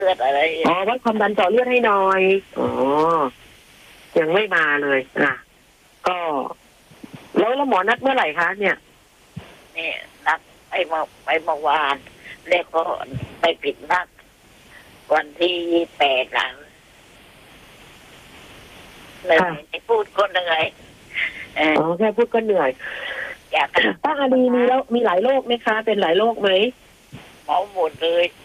เลือดอะไรอ๋อวัดความดันเจาะเลือดให้หน่อยอ๋อยังไม่มาเลยก็แล้วหมอนัดเมื่อไหร่คะเนี่ยนี่นัดไปเมื่อวานแล้วก็ไปผิดนัดวันที่8นะเลยไม่พูดคนเหนื่อยอ๋อแค่พูดก็เหนื่อยอยากป้าอาลีมีแล้วมีหลายโรคไหมคะเป็นหลายโรคไหมหมอหมดเลย